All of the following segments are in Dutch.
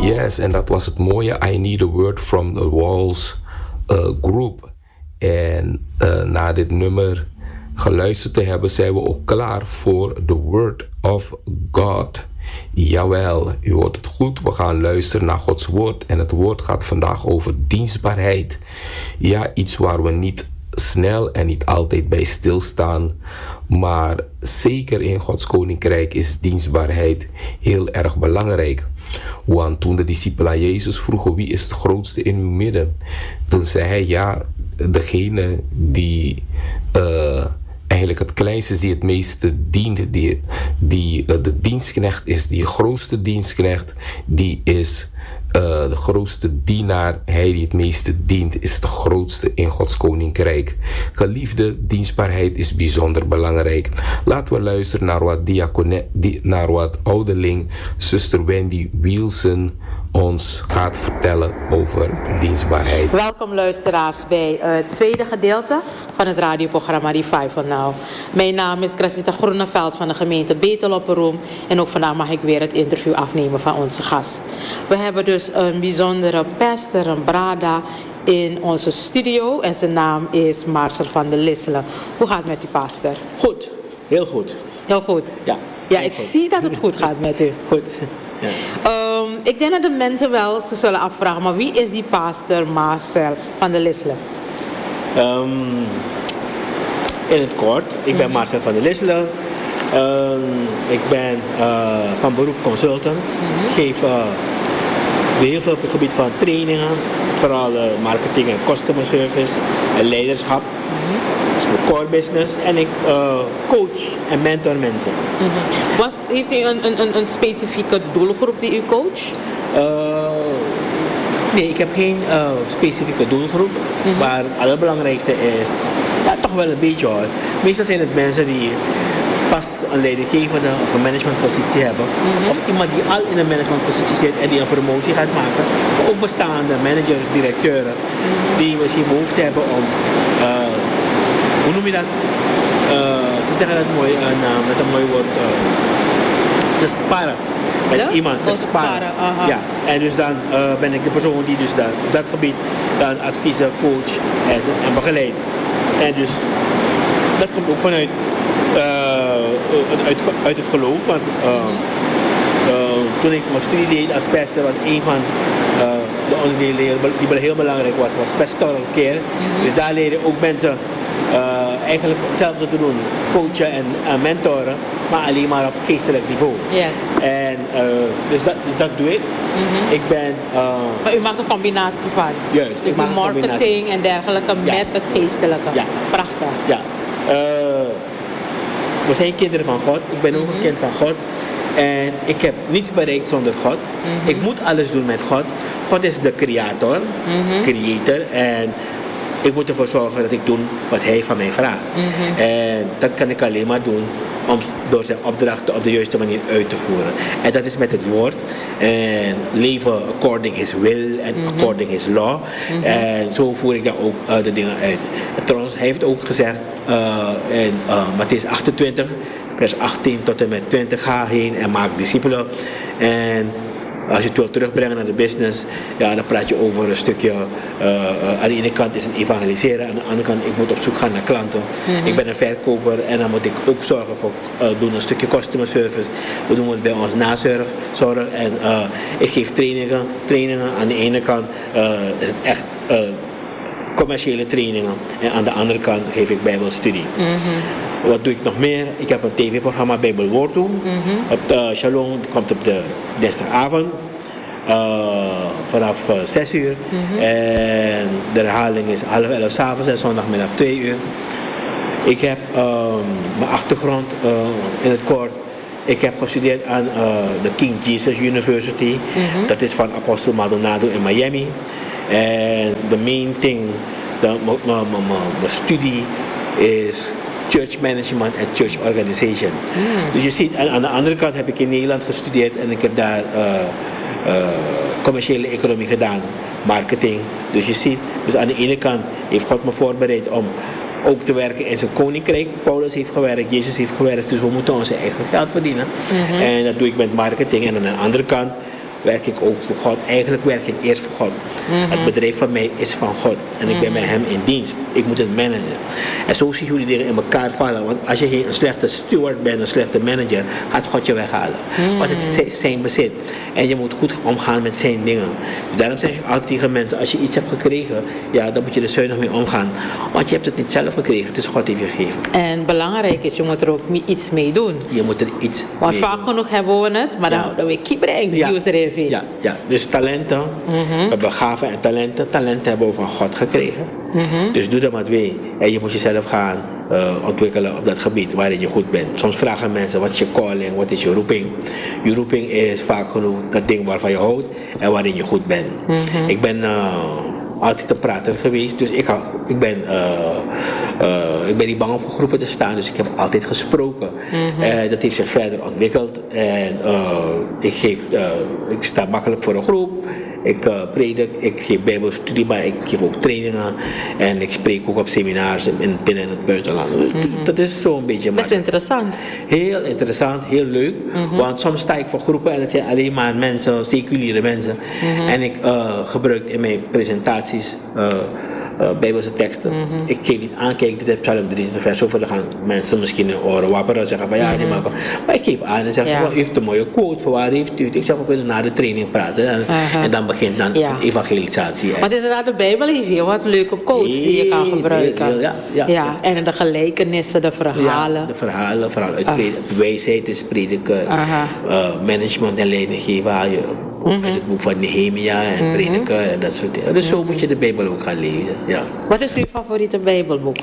Yes, en dat was het mooie. I Need a Word from the Walls Group. En na dit nummer geluisterd te hebben, zijn we ook klaar voor the Word of God. Jawel, u hoort het goed. We gaan luisteren naar Gods woord. En het woord gaat vandaag over dienstbaarheid. Ja, iets waar we niet snel en niet altijd bij stilstaan. Maar zeker in Gods koninkrijk is dienstbaarheid heel erg belangrijk. Want toen de discipelen aan Jezus vroegen: wie is de grootste in uw midden? Toen zei hij: ja, degene die eigenlijk het kleinste is, die het meeste dient, die de dienstknecht is, die grootste dienstknecht, die is de grootste dienaar. Hij die het meeste dient is de grootste in Gods koninkrijk. Geliefde, dienstbaarheid is bijzonder belangrijk. Laten we luisteren naar wat ouderling zuster Wendy Wilson ons gaat vertellen over dienstbaarheid. Welkom luisteraars bij het tweede gedeelte van het radioprogramma Revival Now. Mijn naam is Gracita Groeneveld van de gemeente Betel-op-Roem. En ook vandaag mag ik weer het interview afnemen van onze gast. We hebben dus een bijzondere pastor, een brada, in onze studio. En zijn naam is Marcel van der Lisselen. Hoe gaat het met u, pastor? Goed, heel goed. Heel goed? Ja, ik zie dat het goed gaat met u. Goed. Ja. Ik denk dat de mensen wel ze zullen afvragen, maar wie is die pastor Marcel van der Lisselen? In het kort, ik ben Marcel van der Lisselen. Ik ben van beroep consultant. Ik geef heel veel op het gebied van trainingen, vooral marketing en customer service en leiderschap. Dat is mijn core business. En ik coach en mentor mensen. Heeft u een specifieke doelgroep die u coacht? Nee, ik heb geen specifieke doelgroep. Maar het allerbelangrijkste is, ja, toch wel een beetje hoor. Meestal zijn het mensen die pas een leidinggevende of een managementpositie hebben. Of iemand die al in een managementpositie zit en die een promotie gaat maken. Maar ook bestaande managers, directeuren, die misschien behoefte hebben om, hoe noem je dat? Ze zeggen dat mooi, met een mooi woord, te sparren. Met iemand te sparren. Ja. En dus dan ben ik de persoon die dus op dat gebied dan adviezen, coach en begeleidt. En dus dat komt ook vanuit uit het geloof. Want toen ik mijn studie deed als pastor, was een van de onderdelen die heel belangrijk was pastoral care. Dus daar leren ook mensen eigenlijk hetzelfde te doen, coachen en mentoren, maar alleen maar op geestelijk niveau. Yes. En dus dat doe ik. Ik ben... maar u maakt een combinatie van? Juist. Dus die marketing en dergelijke met het geestelijke. Ja. Prachtig. Ja. We zijn kinderen van God. Ik ben ook een kind van God. En ik heb niets bereikt zonder God. Ik moet alles doen met God. God is de creator, creator. En ik moet ervoor zorgen dat ik doe wat hij van mij vraagt. En dat kan ik alleen maar doen door zijn opdrachten op de juiste manier uit te voeren. En dat is met het woord. En leven according his will en according his law. En zo voer ik daar ook de dingen uit. Trouwens, hij heeft ook gezegd in Mattheüs 28, vers 18 tot en met 20, ga heen en maak discipelen. En als je het wilt terugbrengen naar de business, ja, dan praat je over een stukje. Aan de ene kant is het evangeliseren, aan de andere kant ik moet op zoek gaan naar klanten. Ik ben een verkoper en dan moet ik ook zorgen voor doen een stukje customer service. We doen het bij ons nazorg. En ik geef trainingen. Aan de ene kant is het echt commerciële trainingen en aan de andere kant geef ik bijbelstudie. Wat doe ik nog meer? Ik heb een tv-programma Bijbelwoord doen. Op Shalom, het komt op de dinsdagavond vanaf 6 uur. En de herhaling is 10:30 s'avonds en zondagmiddag 2 uur. Ik heb mijn achtergrond in het kort. Ik heb gestudeerd aan de King Jesus University. Dat is van Apostel Maldonado in Miami. En de main thing, mijn studie is church management en church organization. Dus je ziet, aan de andere kant heb ik in Nederland gestudeerd en ik heb daar commerciële economie gedaan, marketing. Dus je ziet, dus aan de ene kant heeft God me voorbereid om ook te werken in zijn koninkrijk. Paulus heeft gewerkt, Jezus heeft gewerkt, dus we moeten onze eigen geld verdienen. En dat doe ik met marketing. En aan de andere kant werk ik ook voor God. Eigenlijk werk ik eerst voor God. Het bedrijf van mij is van God. En ik ben bij hem in dienst. Ik moet het managen. En zo zien jullie dingen in elkaar vallen. Want als je een slechte steward bent, een slechte manager, gaat God je weghalen. Want het is zijn bezit. En je moet goed omgaan met zijn dingen. Dus daarom zeg ik altijd tegen mensen, als je iets hebt gekregen, ja, dan moet je er zuinig mee omgaan. Want je hebt het niet zelf gekregen, het is God die je gegeven. En belangrijk is, je moet er ook iets mee doen. Je moet er iets Want mee vaak genoeg hebben we het, maar dan wil ik brengen. Ja, dus talenten, we hebben gaven en talenten. Talenten hebben we van God gekregen. Dus doe dat maar mee. En je moet jezelf gaan ontwikkelen op dat gebied waarin je goed bent. Soms vragen mensen, wat is je calling, wat is je roeping? Je roeping is vaak genoeg dat ding waarvan je houdt en waarin je goed bent. Ik ben altijd een prater geweest, dus ik ben niet bang om voor groepen te staan, dus ik heb altijd gesproken. Dat heeft zich verder ontwikkeld en ik sta makkelijk voor een groep. Ik predik, ik geef bijbelstudie, maar ik geef ook trainingen en ik spreek ook op seminars binnen en het buitenland. Dat is zo'n beetje. Dat is interessant. Heel interessant, heel leuk. Want soms sta ik voor groepen en het zijn alleen maar mensen, seculiere mensen. En ik gebruik in mijn presentaties Bijbelse teksten. Ik geef niet aan, kijk, dit is Psalm 23 vers zoveel. Dan gaan mensen misschien in oren wapperen en zeggen van ja, nee, maar ik geef aan en zeggen ze, u heeft een mooie quote, voor waar heeft u het? Ik zeg, we kunnen na de training praten. En dan begint dan de evangelisatie. Want inderdaad, de Bijbel heeft heel wat leuke quotes die je kan gebruiken. Ja. En de gelijkenissen, de verhalen. Ja, de verhalen, vooral uit wijsheid is prediker, management en leiding geven. Uit het boek van Nehemia en prediker en dat soort dingen. Dus zo moet je de Bijbel ook gaan lezen. Ja. Wat is uw favoriete Bijbelboek?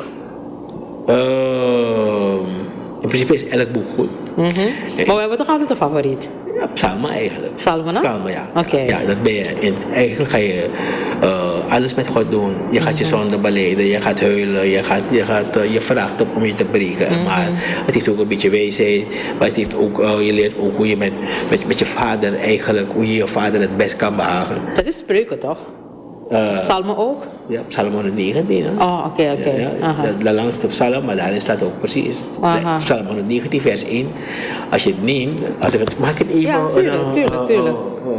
In principe is elk boek goed. Maar we hebben toch altijd een favoriet? Ja, psalmen eigenlijk. Psalmen, Psalmen, ja. Okay. Ja, dat ben je. Eigenlijk ga je alles met God doen. Je gaat je zonde belijden, je gaat huilen, je vraagt om je te breken. Maar het is ook een beetje wijsheid. Maar het heeft ook, je leert ook hoe je met je vader eigenlijk, hoe je je vader het best kan behagen. Dat is spreuken toch? Psalmen ook? Ja, Psalm 119. Oh, oké. Ja, de langste psalm, maar daarin staat ook precies. Psalm 119, vers 1. Als je het neemt, mag ik het even... Ja, tuurlijk.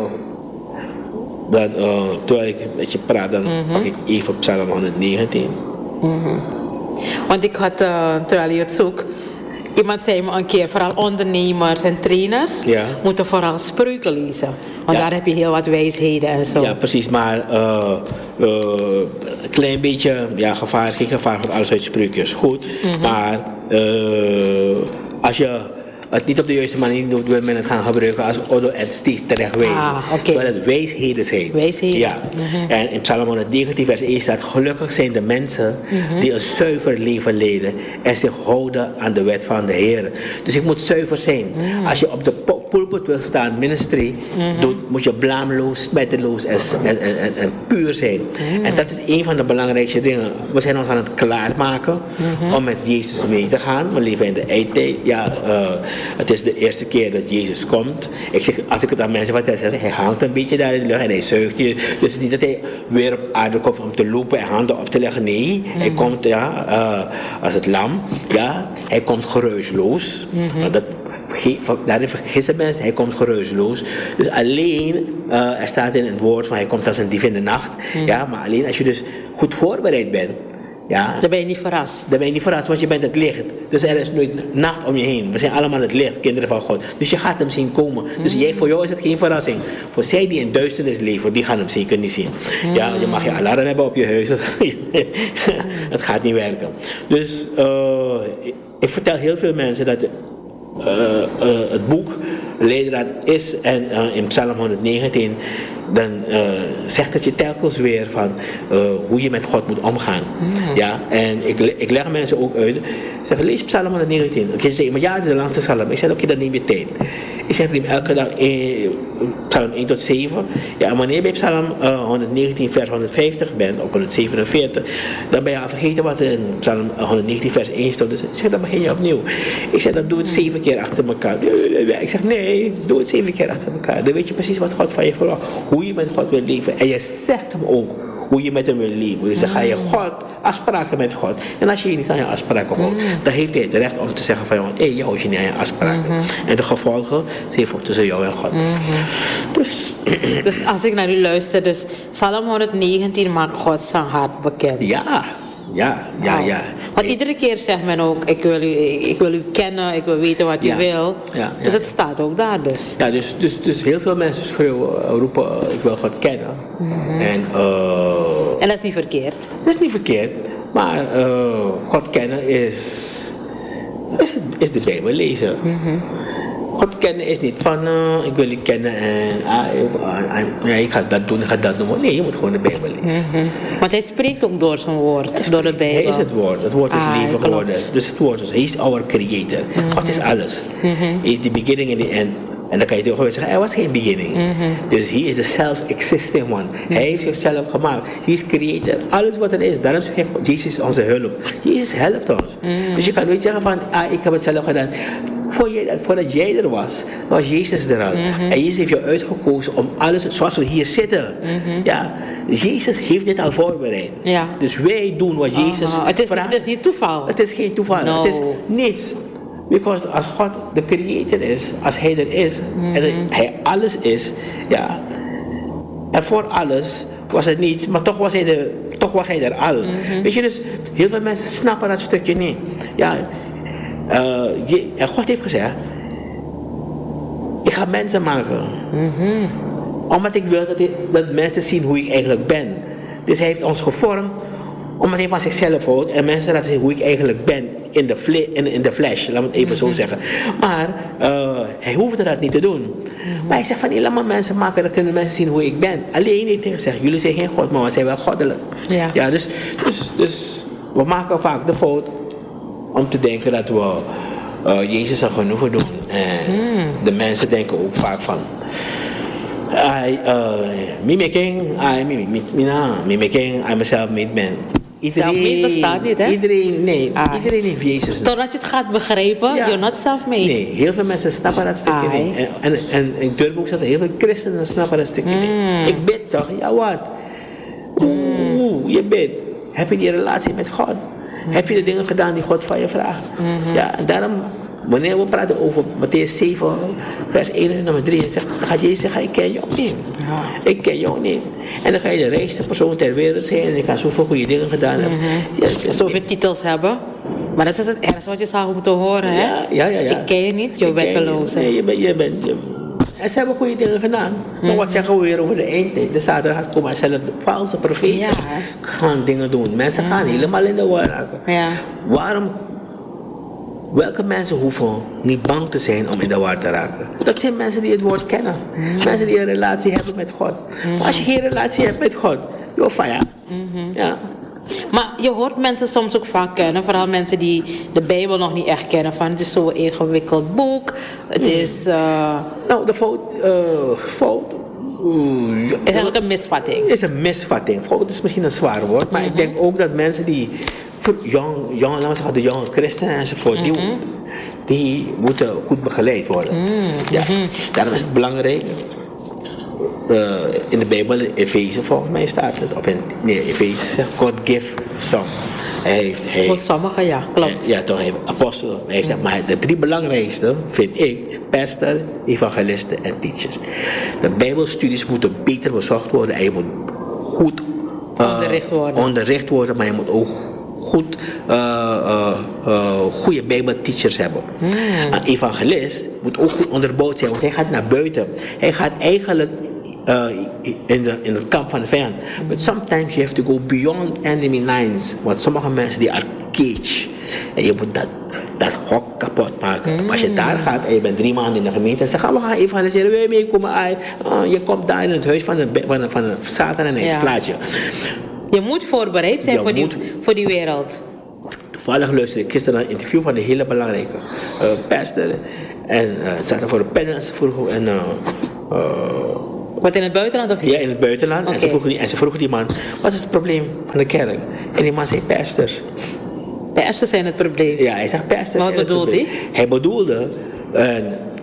Dan, terwijl ik met je praat, dan pak ik even Psalm 119. Want ik had, terwijl je het zoekt, iemand zei me een keer, vooral ondernemers en trainers moeten vooral spreuken lezen. Want daar heb je heel wat wijsheden en zo. Ja, precies. Maar een klein beetje, geen gevaar van alles uit spreukjes. Goed. Maar als je het niet op de juiste manier doet, wil men het gaan gebruiken als Odo en steeds terecht wijzen. Terwijl het wijsheden zijn. Ja. En in Psalm 119 vers 1 staat, gelukkig zijn de mensen die een zuiver leven leiden en zich houden aan de wet van de Heer. Dus ik moet zuiver zijn. Als je op de pulpit wil staan, ministry doet, moet je blaamloos, smetteloos en puur zijn. En dat is een van de belangrijkste dingen. We zijn ons aan het klaarmaken om met Jezus mee te gaan. We leven in de eindtijd. Het is de eerste keer dat Jezus komt. Als ik het aan mensen wat hij zegt, hij hangt een beetje daar in de lucht en hij zuigt je. Dus het is niet dat hij weer op aarde komt om te lopen en handen op te leggen. Nee, hij komt als het lam. Ja, hij komt geruisloos. Daarin vergissen mensen, hij komt geruisloos. Dus alleen, er staat in het woord van hij komt als een dief in de nacht. Ja, maar alleen als je dus goed voorbereid bent. Ja, dan ben je niet verrast. Dan ben je niet verrast, want je bent het licht. Dus er is nooit nacht om je heen. We zijn allemaal het licht, kinderen van God. Dus je gaat hem zien komen. Dus voor jou is het geen verrassing. Voor zij die in duisternis leven, die gaan hem zeker niet zien. Ja, je mag je alarm hebben op je huis. Het gaat niet werken. Dus ik vertel heel veel mensen dat het boek Leidraad is. En in Psalm 119... dan zegt het je telkens weer van hoe je met God moet omgaan. Ja, en ik leg mensen ook uit. Ik zeg, lees Psalm 119. Ze zeggen, maar het is de langste psalm. Ik zeg, oké, dan neem je tijd. Ik zeg, neem elke dag Psalm 1 tot 7. Ja, en wanneer je bij Psalm 119 vers 150 bent, of 147, dan ben je al vergeten wat er in Psalm 119 vers 1 stond. Dus ik zeg, dan begin je opnieuw. Ik zeg, dan doe het 7 keer achter elkaar. Ik zeg, nee, doe het 7 keer achter elkaar. Dan weet je precies wat God van je verwacht. Hoe je met God wil leven. En je zegt hem ook hoe je met hem wil leven. Dus dan ga je afspraken met God. En als je je niet aan je afspraken houdt, dan heeft hij het recht om te zeggen van je houdt je niet aan je afspraken. En de gevolgen zijn voor tussen jou en God. Dus Dus als ik naar u luister, dus Psalm 119 maakt God zijn hart bekend. Ja. Want iedere keer zegt men ook, ik wil u kennen, ik wil weten wat u wil. Ja. Dus het staat ook daar dus. Ja, dus heel veel mensen roepen, ik wil God kennen. En dat is niet verkeerd. Dat is niet verkeerd, maar God kennen is de Bijbel lezen. God kennen is niet van, ik wil je kennen en ik ga dat doen, ik ga dat doen. Nee, je moet gewoon de Bijbel lezen. Want hij spreekt ook door zijn woord, door de Bijbel. Hij is het woord is leven geworden. Dus het woord is, hij is our creator. God is alles. Hij is the beginning and the end. En dan kan je gewoon zeggen, er was geen beginning. Dus hij is de self-existing one. Hij heeft zichzelf gemaakt. Hij is creator. Alles wat er is. Daarom zeg ik, Jezus is onze hulp. Jezus helpt ons. Dus je kan niet zeggen van, ik heb het zelf gedaan. Voordat jij er was Jezus er al. En Jezus heeft jou uitgekozen om alles, zoals we hier zitten. Ja, Jezus heeft dit al voorbereid. Ja. Dus wij doen wat Jezus vraagt. Het is niet toeval. Het is geen toeval. No. Het is niets. Because als God de creator is, als hij er is en hij alles is, ja. En voor alles was het niets, maar toch was hij er al. Weet je, dus heel veel mensen snappen dat stukje niet. Ja. En God heeft gezegd, ik ga mensen maken. Omdat ik wil dat mensen zien hoe ik eigenlijk ben. Dus hij heeft ons gevormd, omdat hij van zichzelf houdt. En mensen laten zien hoe ik eigenlijk ben in de flesh, laat me het even zo zeggen. Maar hij hoefde dat niet te doen. Maar hij zegt van, laat maar mensen maken, dan kunnen mensen zien hoe ik ben. Alleen heeft hij gezegd, jullie zijn geen God, maar we zijn wel goddelijk. Ja, dus we maken vaak de fout om te denken dat we Jezus al genoegen doen. En de mensen denken ook vaak van, me making, I'm a self-made man. Self-made bestaat niet, hè? Iedereen heeft Jezus. Totdat je het gaat begrijpen, you're not self-made. Nee, heel veel mensen snappen dat stukje niet. En ik durf ook zeggen, heel veel christenen snappen dat stukje niet. Ik bid toch? Ja, wat? Je bidt. Heb je die relatie met God? Heb je de dingen gedaan die God van je vraagt? Ja, en daarom, wanneer we praten over Mattheüs 7, vers 1 en nummer 3, dan gaat Jezus zeggen, ik ken jou niet. Ik ken jou niet. En dan ga je de rijkste persoon ter wereld zijn en ik heb zoveel goede dingen gedaan hebben. Zoveel titels hebben. Maar dat is het ergste wat je zou moeten horen, hè? Ja. Ik ken je niet, je wetteloos. Nee, je bent. En ze hebben goede dingen gedaan. Maar wat zeggen we weer over de eindtijd? De Satan gaat komen en zelf valse profeten gaan dingen doen. Mensen gaan helemaal in de war raken. Waarom? Welke mensen hoeven niet bang te zijn om in de war te raken? Dat zijn mensen die het woord kennen. Mensen die een relatie hebben met God. Maar als je geen relatie hebt met God, joh, fire. Ja. Maar je hoort mensen soms ook vaak kennen, vooral mensen die de Bijbel nog niet echt kennen, van het is zo'n ingewikkeld boek. Het is... Nou, de fout... is eigenlijk een misvatting. Het is een misvatting. Fout is misschien een zwaar woord, maar ik denk ook dat mensen die... laten we de jonge christenen enzovoort, die moeten goed begeleid worden. Ja. Daarom is het belangrijk... in de Bijbel, in Efeze volgens mij staat het. Of in Efeze zegt God give some. Voor sommigen, ja, klopt. Ja, toch, apostel. Hij zegt, maar de 3 belangrijkste, vind ik, is pastor, evangelisten en teachers. De Bijbelstudies moeten beter bezorgd worden en je moet goed onderricht worden, maar je moet ook goed goede Bijbelteachers hebben. Een evangelist moet ook goed onderbouwd zijn, want hij gaat naar buiten. Hij gaat eigenlijk in het kamp van de vijand. But sometimes you have to go beyond enemy lines. Want sommige mensen die are cage. En je moet dat hok kapot maken. Maar als je daar gaat en je bent 3 maanden in de gemeente en ze gaan, we gaan evangeliseren, wil je meekomen? Je komt daar in het huis van de Satan en hij slaat je. Je moet voorbereid zijn voor die wereld. Toevallig luisterde ik gisteren naar een interview van een hele belangrijke pastor. En zaten voor de pen en ze vroegen... Wat in het buitenland of hier? Ja, in het buitenland. Okay. En ze vroegen die man, wat is het probleem van de kerk? En die man zei, pastors. Pastors zijn het probleem? Ja, hij zegt pastors. Wat bedoelt hij? Hij bedoelde,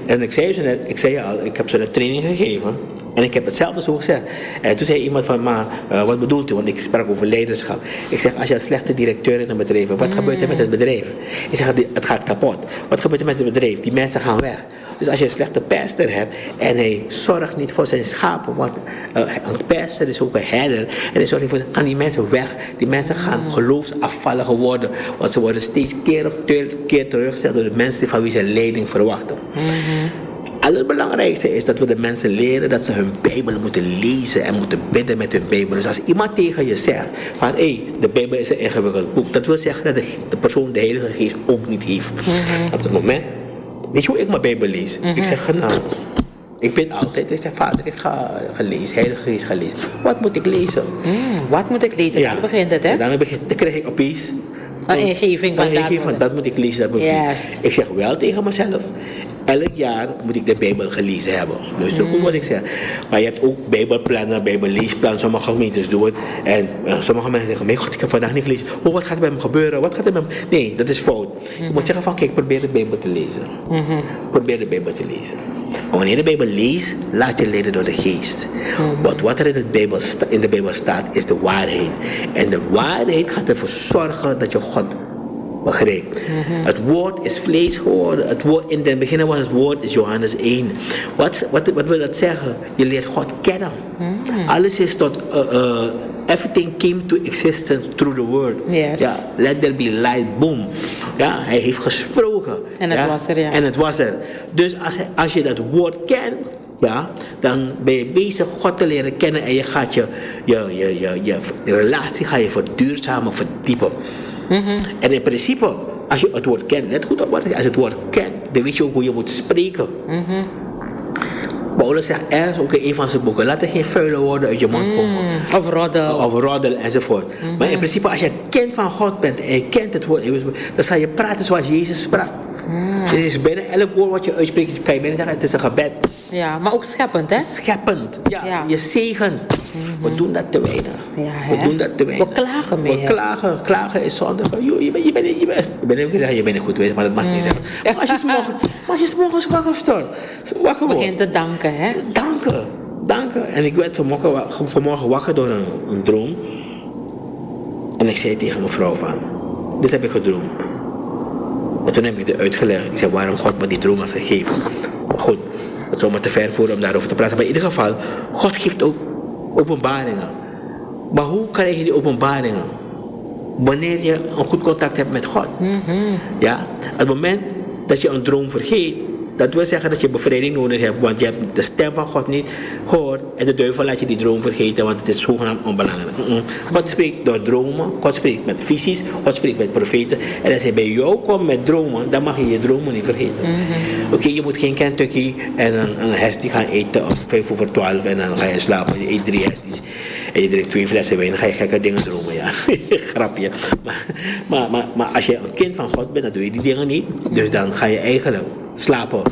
En ik zei je al, ik heb ze een training gegeven. En ik heb hetzelfde zo gezegd. En toen zei iemand van, maar wat bedoelt u? Want ik sprak over leiderschap. Ik zeg, als je een slechte directeur in een bedrijf hebt, wat gebeurt er met het bedrijf? Ik zeg, het gaat kapot. Wat gebeurt er met het bedrijf? Die mensen gaan weg. Dus als je een slechte pastor hebt en hij zorgt niet voor zijn schapen, want een pastor is ook een herder en hij zorgt niet voor, gaan die mensen weg. Die mensen gaan geloofsafvalligen worden, want ze worden steeds keer op keer teruggesteld door de mensen van wie ze leiding verwachten. Het allerbelangrijkste is dat we de mensen leren dat ze hun Bijbel moeten lezen en moeten bidden met hun Bijbel. Dus als iemand tegen je zegt van de Bijbel is een ingewikkeld boek, dat wil zeggen dat de persoon de Heilige Geest ook niet heeft. Op het moment, weet je hoe ik mijn Bijbel lees? Ik zeg, nou, ik bid altijd. Ik zeg, Vader, ik ga lezen, Heilige Geest ga lezen. Wat moet ik lezen? Wat moet ik lezen? Ja. Dan begint het, hè? Dan krijg ik opeens een ingeving van dat moet ik lezen, dat moet ik lezen. Ik zeg wel tegen mezelf, elk jaar moet ik de Bijbel gelezen hebben. Dus dat is goed wat ik zeg. Maar je hebt ook Bijbelplannen, Bijbelleesplan. Sommige gemeentes doen het. En sommige mensen zeggen, mijn God, ik heb vandaag niet gelezen. Oh, wat gaat er bij me gebeuren? Wat gaat er bij me... Nee, dat is fout. Je moet zeggen van, kijk, probeer de Bijbel te lezen. Probeer de Bijbel te lezen. Maar wanneer je de Bijbel leest, laat je leiden door de geest. Want wat er in de Bijbel staat, is de waarheid. En de waarheid gaat ervoor zorgen dat je God begrijpt. Het woord is vlees geworden. Het woord, in het begin was het woord, is Johannes 1. Wat wil dat zeggen? Je leert God kennen. Alles is tot... everything came to existence through the word. Yes. Ja, let there be light, boom. Ja, hij heeft gesproken. En het was er, ja. En het was er. Dus als je dat woord kent, ja, dan ben je bezig God te leren kennen en je gaat je relatie ga je verduurzamen, verdiepen. En in principe, als je het woord kent, let goed op wat het is. Als je het woord kent, dan weet je ook hoe je moet spreken. Paulus zegt ergens ook in een van zijn boeken, laat er geen vuile woorden uit je mond komen. Of roddel enzovoort. Maar in principe, als je een kind van God bent en je kent het woord, dan zal je praten zoals Jezus sprak. Dus is binnen elk woord wat je uitspreekt, kan je binnen zeggen, het is een gebed. Ja, maar ook scheppend, hè? Scheppend, ja. Je zegen. We doen dat te weinig. Ja, we doen dat te weinig. We klagen meer. Klagen is zonde. Je bent niet goed bezig, maar dat mag niet zeggen. Maar als je 's morgens wakker wordt. Begint te danken, hè? Danken. En ik werd vanmorgen wakker door een droom. En ik zei tegen mijn vrouw van, dit heb ik gedroomd. En toen heb ik het uitgelegd. Ik zei, waarom God me die droom had gegeven. Goed, het zou me te ver voeren om daarover te praten. Maar in ieder geval, God geeft ook openbaringen. Maar hoe krijg je die openbaringen? Wanneer je een goed contact hebt met God. Ja? Het moment dat je een droom vergeet, dat wil zeggen dat je bevrijding nodig hebt. Want je hebt de stem van God niet gehoord. En de duivel laat je die droom vergeten, want het is zogenaamd onbelangrijk. God spreekt door dromen. God spreekt met visies. God spreekt met profeten. En als hij bij jou komt met dromen, dan mag je je dromen niet vergeten. Oké, je moet geen Kentucky en een hestie gaan eten om 11:55 en dan ga je slapen. Je eet 3 hesties. En je drinkt 2 flessen wijn, dan ga je gekke dingen dromen, ja. Grapje. Maar als je een kind van God bent, dan doe je die dingen niet. Dus dan ga je eigenlijk slapen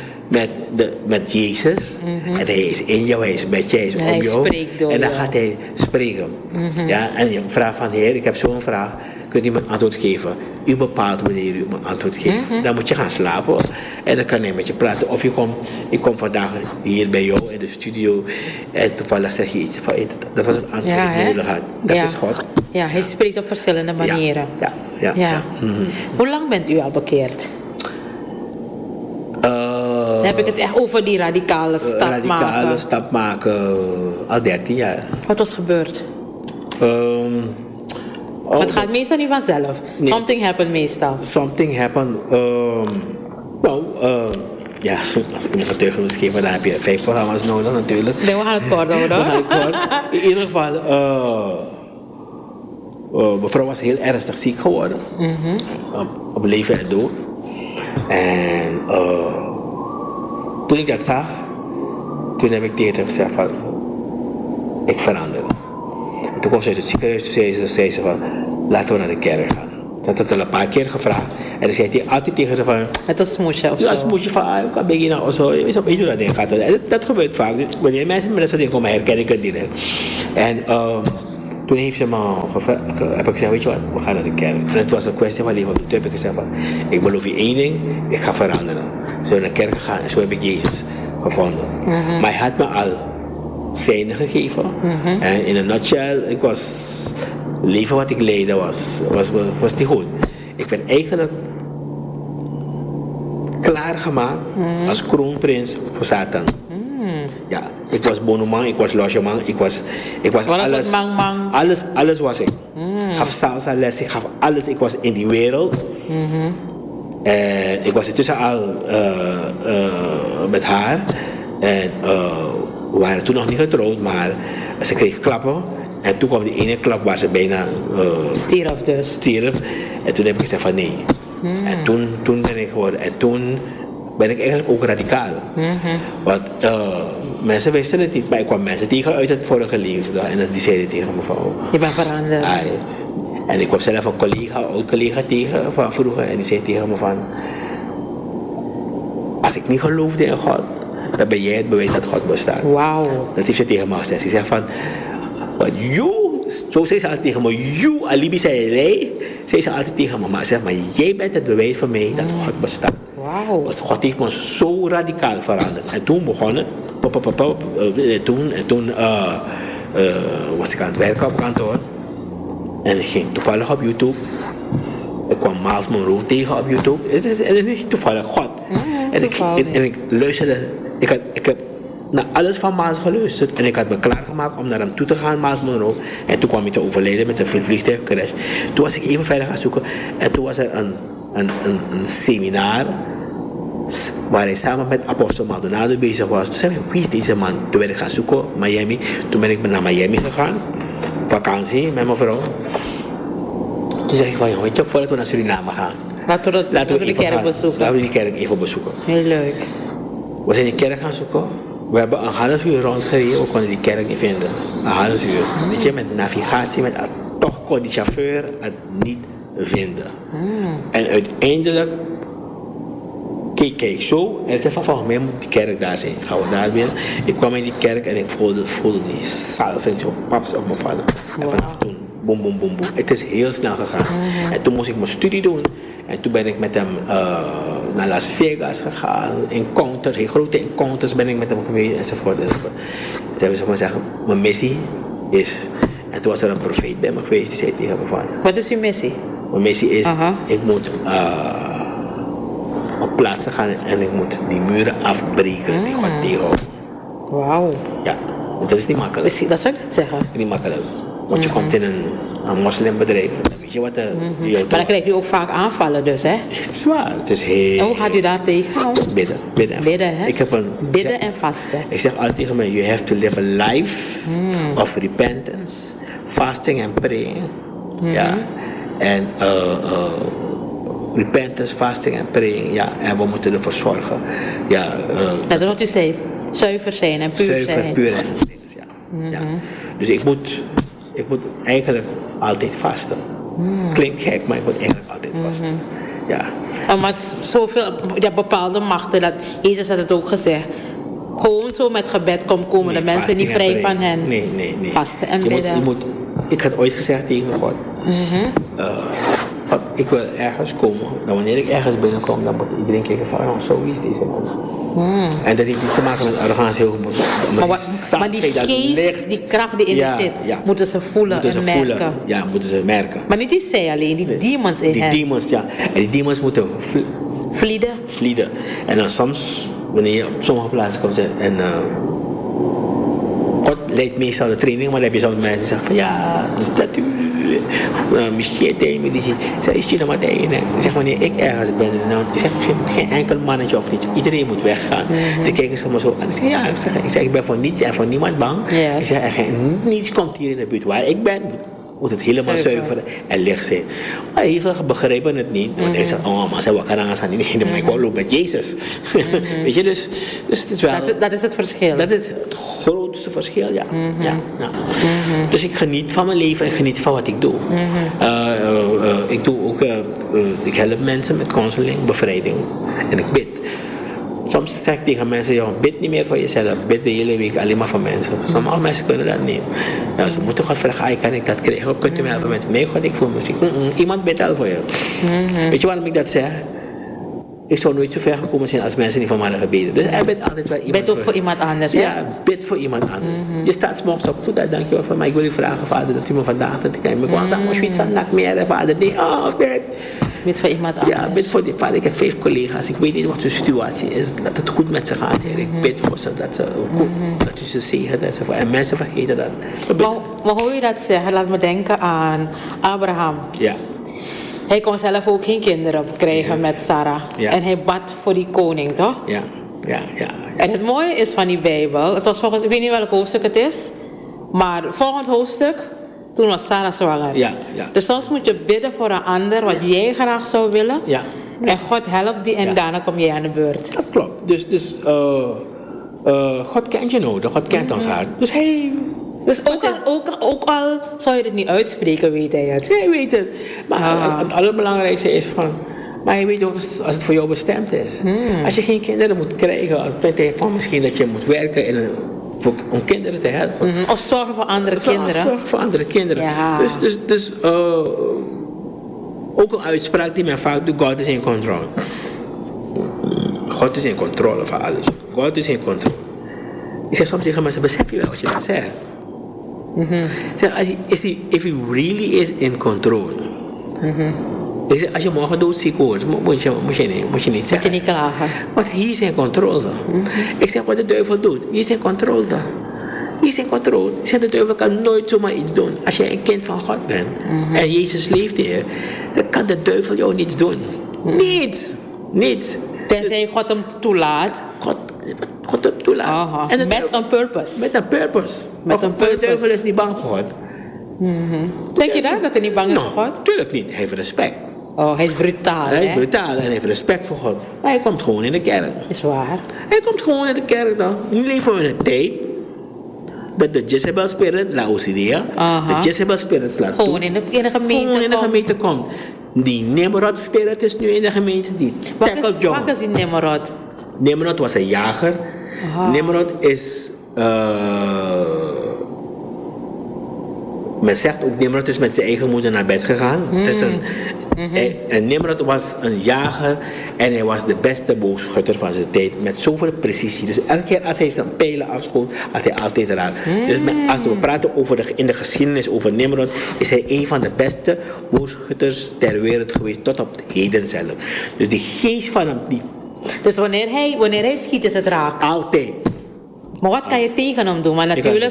met Jezus. En hij is in jou, hij is met je, hij is om jou. En dan gaat hij spreken. Ja, en je vraagt van, Heer, ik heb zo'n vraag. Kunt u me een antwoord geven? U bepaalt wanneer u me een antwoord geeft. Dan moet je gaan slapen. En dan kan hij met je praten. Of ik kom vandaag hier bij jou in de studio. En toevallig zeg je iets van, dat was het antwoord dat ik nodig had. Dat is God. Ja, hij spreekt op verschillende manieren. Ja. Hoe lang bent u al bekeerd? Dan heb ik het echt over die radicale stap maken. Al 13 jaar. Wat was gebeurd? Het gaat meestal niet vanzelf. Nee. Something happened meestal. Something happened. Ja, als ik me getuigenis geef, dan heb je 5 programma's nodig natuurlijk. Nee, we gaan het kort houden. In ieder geval, mevrouw was heel ernstig ziek geworden. Op leven en dood. En toen ik dat zag, toen heb ik tegen haar gezegd van, ik verander. En toen kwam ze uit het ziekenhuis, toen zei ze van, laten we naar de kerk gaan. Ze had het al een paar keer gevraagd. En dan zei hij altijd tegen haar van, het was smoesje of zo. Ja, een smoesje van, kan ben je nou of zo. Weet je hoe dat ding gaat. En dat gebeurt vaak. Wanneer mensen met dat soort dingen komen, herken ik het direct. En toen heeft ze me heb ik gezegd, weet je wat, we gaan naar de kerk. En het was een kwestie van leven. Toen heb ik gezegd van, ik beloof je één ding, ik ga veranderen. Zo naar de kerk gegaan en zo heb ik Jezus gevonden. Maar hij had me al seinen gegeven. En in een nutshell, het leven wat ik leidde was niet goed. Ik werd eigenlijk klaargemaakt als kroonprins voor Satan. Ja, ik was bonoman, ik was logeman, ik was alles. Alles was ik. Ik gaf salsa les, ik gaf alles. Ik was in die wereld. En ik was intussen al met haar. En we waren toen nog niet getrouwd, maar ze kreeg klappen. En toen kwam die ene klap waar ze bijna stierf. En toen heb ik gezegd van nee. En toen ben ik geworden. En toen ben ik eigenlijk ook radicaal. Want mensen wisten het niet, maar ik kwam mensen tegen uit het vorige leven. En die zeiden tegen me van... Je bent veranderd. En ik kwam zelf een oud-collega tegen van vroeger. En die zei tegen me van... Als ik niet geloofde in God, dan ben jij het bewijs dat God bestaat. Wauw. Dat heeft ze tegen me gezegd. Ze zegt van... Zo zei ze altijd tegen me, alibi zei jij. Zei ze altijd tegen me, maar zeg maar, jij bent het bewijs voor mij dat God bestaat. Wauw. Want God heeft me zo radicaal veranderd. En toen begon het. Toen was ik aan het werken op kantoor. En ik ging toevallig op YouTube. Ik kwam Miles Monroe tegen op YouTube. Het is toevallig God. En ik luisterde. Ik heb naar alles van Miles geluisterd. En ik had me klaargemaakt om naar hem toe te gaan, Miles Monroe. En toen kwam hij te overlijden met een vliegtuigcrash. Toen was ik even verder gaan zoeken. En toen was er een seminar waar hij samen met Apostel Maldonado bezig was. Toen zei ik, wie is deze man? Toen ben ik gaan zoeken, Miami. Toen ben ik naar Miami gegaan. Vakantie met mijn vrouw. Toen zei ik van, weet je, voordat we naar Suriname gaan. Laten we de kerk bezoeken. Laten we die kerk even bezoeken. Heel leuk. We zijn die kerk gaan zoeken. We hebben een half uur rondgereden, we konden die kerk niet vinden. Een half uur. Weet je, met navigatie, toch kon die chauffeur het niet vinden. En uiteindelijk keek ik zo en ik zei van, volgens mij moet die kerk daar zijn. Gaan we daar weer. Ik kwam in die kerk en ik voelde die salving zo paps op me vallen. En vanaf toen, boem, boem, boem, boem. Het is heel snel gegaan. En toen moest ik mijn studie doen. En toen ben ik met hem naar Las Vegas gegaan. Encounters, heel grote encounters ben ik met hem geweest enzovoort. Toen hebben ze zeggen, mijn missie is... En toen was er een profeet bij me geweest die zei tegen me van... Wat is uw missie? Mijn missie is, ik moet op plaatsen gaan en ik moet die muren afbreken die God tegenhoudt. Wauw. Ja, dat is niet makkelijk. Dat zou ik niet zeggen. Niet makkelijk. Want je komt in een moslimbedrijf. Weet je wat maar dan krijgt u ook vaak aanvallen dus, hè? Het is zwaar. Het is heel... En hoe gaat u daar tegen? Bidden, hè? Bidden en vasten. Ik zeg altijd tegen mij, you have to live a life of repentance, fasting and praying. Ja. En repentance, fasting and praying. Ja. En we moeten ervoor zorgen. Ja, dat is wat u zei. Zuiver zijn en puur zijn. Zuiver, puur en ja. Dus ik moet eigenlijk altijd vasten. Klinkt gek, maar ik moet eigenlijk altijd vasten. Ja. Maar zoveel, bepaalde machten, Jezus had het ook gezegd. Gewoon zo met gebed komen de mensen niet vrij van hen. Nee. Vasten en bidden. Ik had ooit gezegd tegen God. Ik wil ergens komen. Nou, wanneer ik ergens binnenkom, dan moet iedereen kijken van, oh, zo is deze man. En dat heeft niet te maken met arrogantie. Maar die geest, die kracht die in je zit, moeten ze voelen en merken. Ja, moeten ze merken. Maar niet die zij alleen, die demons in hen. Die demons, ja. En die demons moeten vlieden. En dan soms, wanneer je op sommige plaatsen komt en God leidt meestal de training, maar dan heb je soms mensen die zeggen van ja, dat u. Misschien tegen me, zei is je maar tegen. Ik zeg wanneer ik ergens ben, ik zeg geen enkel mannetje of niet. Iedereen moet weggaan. Dan kijken ze me zo aan. Ik zeg ja, ik ben voor niets en voor niemand bang. Ik zeg niets komt hier in de buurt waar ik ben. Moet het helemaal zuiver en licht zijn. Maar heel veel begrijpen het niet. Want hij zegt, oh, maar ze gaan aan niet. Maar ik wil lopen met Jezus. Weet je, dus het is wel... Dat is het verschil. Dat is het grootste verschil, ja. Dus ik geniet van mijn leven en geniet van wat ik doe. Ik doe ook... ik help mensen met counseling, bevrijding. En ik bid. Soms zeg ik tegen mensen, joh, bid niet meer voor jezelf. Bid de hele week alleen maar voor mensen. Sommige mensen kunnen dat niet. Ja, ze moeten God vragen, kan ik dat krijgen? Kunt u me helpen met mij? God, ik voel muziek. Iemand bidt al voor je. Weet je waarom ik dat zeg? ik zou nooit zo ver gekomen zijn als mensen niet voor me hadden gebeden. Dus er bent altijd wel iemand. Bid ook voor iemand anders, hè? Ja, bid voor iemand anders. Je staat 's morgens op, goed, dankjewel voor mij. Ik wil u vragen, vader, dat u me vandaag te kijken. Ik wil zeggen, zoiets aan nak meer, vader. Nee, bid. Bid voor iemand anders. Ja, bid voor die vader. Ik heb 5 collega's. Ik weet niet wat hun situatie is. Dat het goed met ze gaat, Heer. Ik bid voor ze, dat ze goed, dat u ze zegent. En mensen vergeten dat. Maar hoe je dat zeggen, laat me denken aan Abraham. Ja. Hij kon zelf ook geen kinderen krijgen met Sarah. Ja. En hij bad voor die koning, toch? Ja. En het mooie is van die Bijbel, het was volgens, ik weet niet welk hoofdstuk het is, maar volgend hoofdstuk, toen was Sarah zwanger. Ja. Dus soms moet je bidden voor een ander wat jij graag zou willen. Ja. En God helpt die en daarna kom jij aan de beurt. Dat klopt. Dus God kent je nodig. God kent ons hart. Dus hij... Dus ook al zou je het niet uitspreken, weet hij het. Hij weet het. Maar het allerbelangrijkste is van... Maar hij weet ook als het voor jou bestemd is. Als je geen kinderen moet krijgen... vindt hij van misschien dat je moet werken om kinderen te helpen. Of zorgen voor andere kinderen. Zorgen voor andere kinderen. Ja. Dus ook een uitspraak die men vaak doet... God is in controle. God is in controle van alles. God is in controle. Ik zeg soms tegen mensen, besef je wel wat je dat zegt? If he really is in control. Ik zeg, als je morgen doodziek wordt, moet je niet zeggen. Moet je niet klagen. Want hij is in controle. Ik zeg, wat de duivel doet, hij is in controle. Hij is in controle. Ik zeg, de duivel kan nooit zomaar iets doen. Als jij een kind van God bent en Jezus leeft hier, dan kan de duivel jou niets doen. Niets. Tenzij God hem toelaat. God hem toelaat. En met een purpose. Met een purpose. De duivel is niet bang voor God. Denk je dat hij niet bang is voor God? Tuurlijk niet. Hij heeft respect. Oh, hij is brutaal. Hij is brutaal en hij heeft respect voor God. Maar hij komt gewoon in de kerk. Is waar. Hij komt gewoon in de kerk dan. Nu leven we in een tijd dat de Jezebel Spirit, Laodicea, de Jezebel Spirit slaat toe. Gewoon in de gemeente. Gewoon in de gemeente komt. Die Nimrod Spirit is nu in de gemeente. Wat is die Nimrod? Nimrod was een jager. Nimrod is... men zegt ook, Nimrod is met zijn eigen moeder naar bed gegaan. En Nimrod was een jager en hij was de beste boogschutter van zijn tijd. Met zoveel precisie. Dus elke keer als hij zijn pijlen afschoot, had hij altijd raak. Dus als we praten in de geschiedenis over Nimrod, is hij een van de beste boogschutters ter wereld geweest. Tot op het heden zelf. Dus die geest van hem... Dus wanneer hij schiet, is het raak? Altijd. Maar wat kan je tegen hem doen? Maar natuurlijk...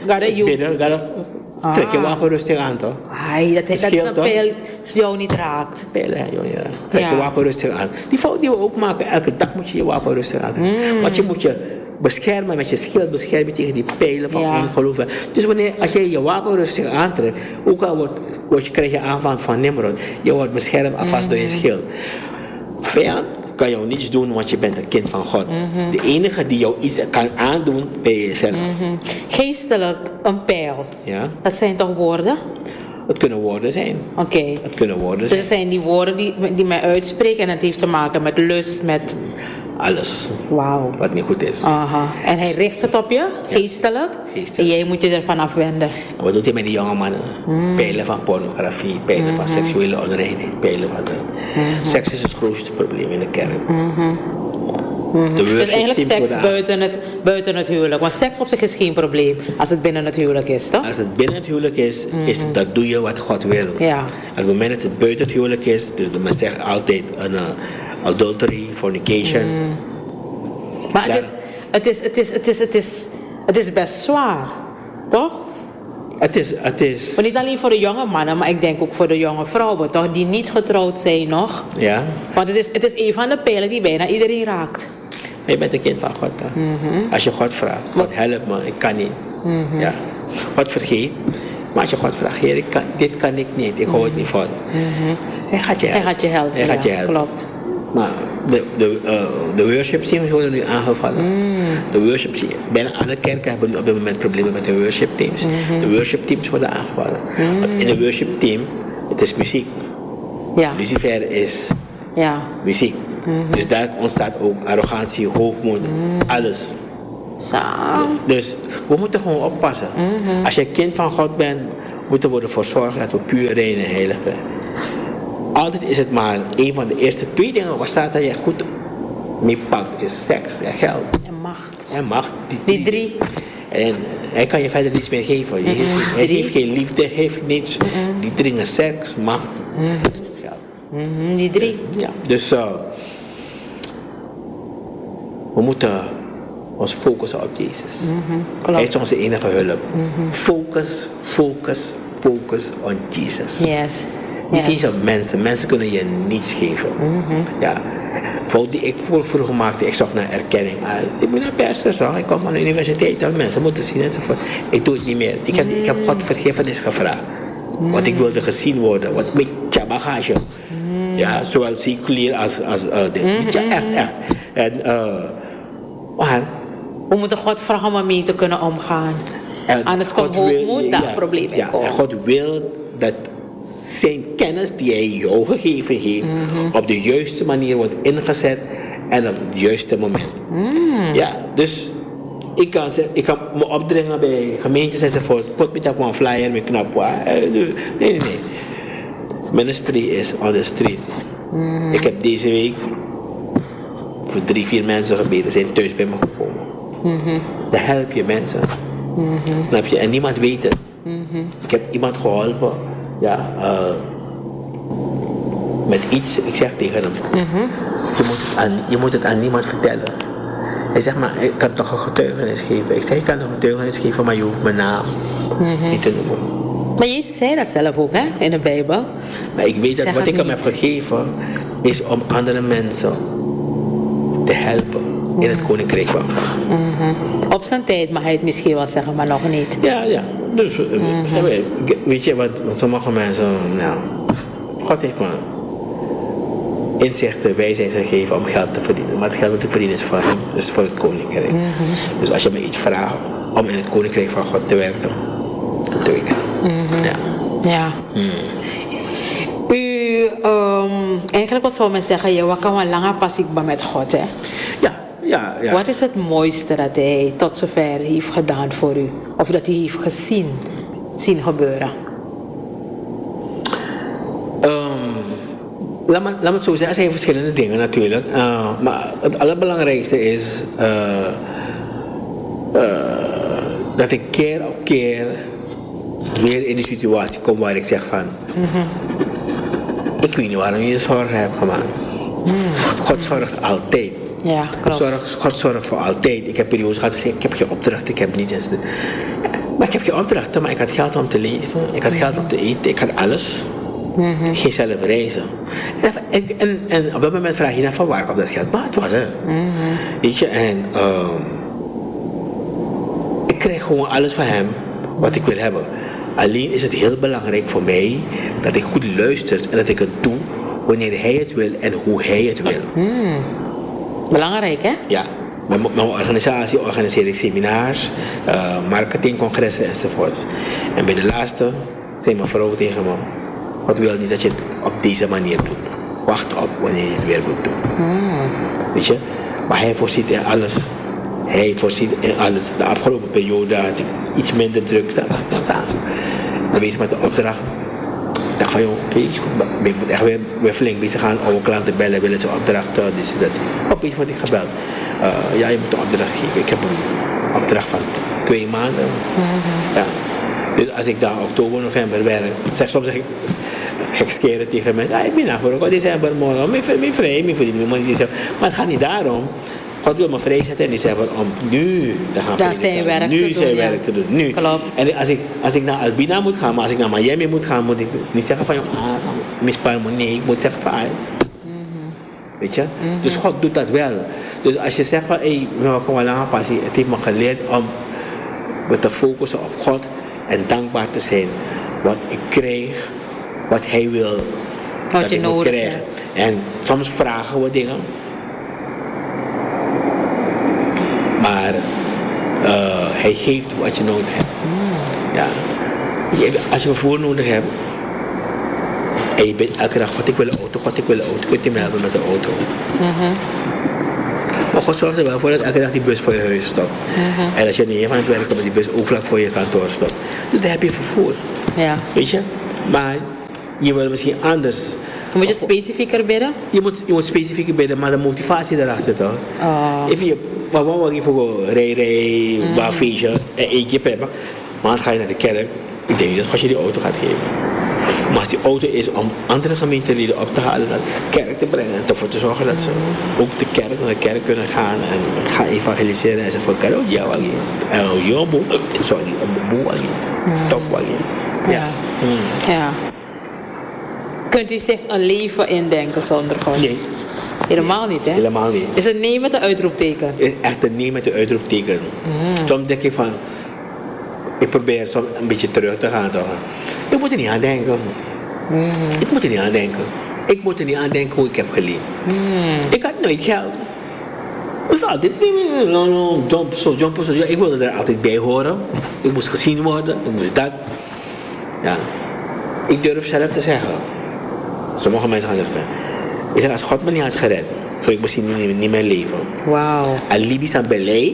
Trek je wapen rustig aan, toch? Dat is een pijl jou niet raakt. Trek je wapen rustig aan. Die fout die we ook maken, elke dag moet je je wapen rustig aan. Want je moet je beschermen met je schild, beschermen tegen die pijlen van ongeloof. Dus als jij je wapen rustig aantrekt, ook al krijg je aanval van Nimrod, je wordt beschermd alvast door je schild. Vijand kan jou niets doen, want je bent een kind van God. De enige die jou iets kan aandoen, ben je jezelf. Geestelijk een pijl. Ja. Dat zijn toch woorden? Het kunnen woorden zijn. Oké. Het kunnen woorden zijn. Dus het zijn die woorden die mij uitspreken en het heeft te maken met lust, met... Alles. Wauw. Wat niet goed is. En hij richt het op je, geestelijk. En jij moet je ervan afwenden. En wat doet hij met die jonge mannen? Pijlen van pornografie, pijlen van seksuele onreinheid, pijlen van... Seks is het grootste probleem in de kerk. Dus eigenlijk seks buiten het huwelijk. Want seks op zich is geen probleem als het binnen het huwelijk is, toch? Als het binnen het huwelijk is, dat doe je wat God wil. Ja. Op het moment dat het buiten het huwelijk is, dus men zegt altijd een adultery, fornication. Maar het is best zwaar, toch? Het is... Maar niet alleen voor de jonge mannen, maar ik denk ook voor de jonge vrouwen, toch? Die niet getrouwd zijn nog. Ja. Want het is een van de pijlen die bijna iedereen raakt. Je bent een kind van God. Als je God vraagt, God help me, ik kan niet. Ja. God vergeet. Maar als je God vraagt, Heer, dit kan ik niet, ik hou het niet vol. Hij gaat je helpen. Klopt. Maar de worship teams worden nu aangevallen. De worship teams, bijna alle kerken hebben nu op dit moment problemen met de worship teams. De worship teams worden aangevallen. Want in de worship team, het is muziek. Ja. Lucifer is muziek. Dus daar ontstaat ook arrogantie, hoogmoed, alles. Zo. Dus we moeten gewoon oppassen. Als je kind van God bent, moeten we ervoor zorgen dat we puur, rein en heilig zijn. altijd is het maar een van de eerste 2 dingen waar staat dat je goed mee pakt, is seks en geld. En macht. Die 3. En hij kan je verder niets meer geven. Hij heeft geen liefde, heeft niets. Die 3 dingen, seks, macht, geld. Die 3. Ja, dus we moeten ons focussen op Jezus. Hij is onze enige hulp. Focus on Jesus. Yes. Niet eens op mensen. Mensen kunnen je niets geven. Ja. Die ik vroeger maakte, ik zocht naar erkenning. Ik ben een pastor, ik kom van de universiteit. Mensen moeten zien enzovoort. Ik doe het niet meer. Ik heb God vergiffenis gevraagd. Want ik wilde gezien worden. Wat met je bagage. Ja, zowel seculier als echt. En, maar we moeten God vragen om ermee te kunnen omgaan. Anders komt hoogmoed daar probleem in komen. En God wil dat zijn kennis die hij jou gegeven heeft op de juiste manier wordt ingezet en op het juiste moment. Ja, dus ik kan me opdringen bij gemeentes enzovoort. Put me op een flyer met knap. Nee. Ministry is on the street. Ik heb deze week voor 3-4 mensen gebeden, zijn thuis bij me gekomen. Dan help je mensen. Snap je? En niemand weet het. Ik heb iemand geholpen. Ja, met iets. Ik zeg tegen hem. Je moet het aan niemand vertellen. Hij zegt, maar ik kan toch een getuigenis geven. Ik zeg, ik kan een getuigenis geven, maar je hoeft mijn naam niet te noemen. Maar Jezus zei dat zelf ook, hè, in de Bijbel. Maar ik weet dat wat ik hem heb gegeven is om andere mensen te helpen in het koninkrijk van God. Op zijn tijd mag hij het misschien wel zeggen, maar nog niet. Ja. Dus, weet je, wat sommige mensen, nou, God heeft me inzichten, wijsheid gegeven om geld te verdienen. Maar het geld wat ik verdien is voor hem, dus voor het koninkrijk. Dus als je me iets vraagt om in het koninkrijk van God te werken, dat doe ik het. Ja. U, eigenlijk wat zou men zeggen, je kan wel langer passie met God, hè? Ja. Wat is het mooiste dat hij tot zover heeft gedaan voor u? Of dat hij heeft zien gebeuren? Laat me het zo zeggen, er zijn verschillende dingen natuurlijk. Maar het allerbelangrijkste is dat ik keer op keer weer in die situatie kom waar ik zeg van... Ik weet niet waarom je zorgen hebt gemaakt. God zorgt altijd. Ja, klopt. God zorgt voor altijd. Ik heb periodes gehad, ik heb geen opdracht, ik heb niet eens... Maar ik heb geen opdrachten, maar ik had geld om te leven. Ik had geld om te eten, ik had alles. Geen zelf reizen. En op dat moment vraag je dan van waar komt dat geld? Maar het was er. Weet je, en ik krijg gewoon alles van hem wat ik wil hebben. Alleen is het heel belangrijk voor mij dat ik goed luister en dat ik het doe wanneer hij het wil en hoe hij het wil. Belangrijk, hè? Ja. Met mijn organisatie organiseer ik seminars, marketingcongressen enzovoort. En bij de laatste zei mijn vrouw tegen me: God wil niet dat je het op deze manier doet. Wacht op wanneer je het weer moet doen. Weet je? Maar hij voorziet in alles. Hij voorziet in alles. De afgelopen periode had ik iets minder druk staan. Bezig met de opdracht. Ik dacht van, oké, ik moet echt weer flink bezig gaan. Oude klanten bellen, willen ze opdrachten. Dus dat. Opeens word ik gebeld. Ja, je moet een opdracht geven. Ik heb een opdracht van 2 maanden. Ja. Dus als ik dan oktober, november werk, soms zeg ik gekskeren tegen mensen. Ik ben daar voor december morgen. Mijn vrij, mijn vrienden. Maar het gaat niet daarom. God wil me vrijzetten in december om nu te gaan prediken. Nu zijn werk te doen. Nu. Klopt. En als ik naar Albina moet gaan, maar als ik naar Miami moet gaan, moet ik niet zeggen van nee, ik moet zeggen van weet je? Dus God doet dat wel. Dus als je zegt van het heeft me geleerd om me te focussen op God en dankbaar te zijn. Want ik krijg wat hij wil dat ik moet krijgen. En soms vragen we dingen. Maar hij geeft wat je nodig hebt. Ja. Als je vervoer nodig hebt en je bent elke dag, God ik wil een auto, kunt je me helpen met de auto. Maar God zorgt er wel voor dat elke dag die bus voor je huis stopt. En als je niet van het werk komt, dat die bus ook vlak voor je kantoor stopt. Dus dan heb je vervoer. Ja. Weet je? Maar je wil misschien anders. Moet je specifieker bidden? Je moet specifieker bidden, maar de motivatie erachter toch? Even je, waar je voor rij, waar feestje, en eentje peppen. Maar dan ga je naar de kerk. Ik denk niet dat als je die auto gaat geven. Maar als die auto is om andere gemeenteleden op te halen, naar de kerk te brengen en ervoor te zorgen dat ze ook naar de kerk kunnen gaan en gaan evangeliseren en ze voor elkaar. Oh ja, sorry, stop. Ja. Ja. Kunt u zich een leven indenken zonder God? Nee. Helemaal niet, hè? Helemaal niet. Is een nee met een uitroepteken? Echt een nee met een uitroepteken. Soms denk ik van, ik probeer soms een beetje terug te gaan toch. Ik moet er niet aan denken. Ik moet er niet aan denken. Ik moet er niet aan denken hoe ik heb geleefd. Ik had nooit geld. Dat is altijd, jumpen. Ik wilde er altijd bij horen. Ik moest gezien worden. Ik moest dat. Ja. Ik durf zelf te zeggen. Sommige mensen gaan zeggen. Ik zeg, als God me niet had gered, zou ik misschien niet meer leven. Wauw. Alibi's aan belay.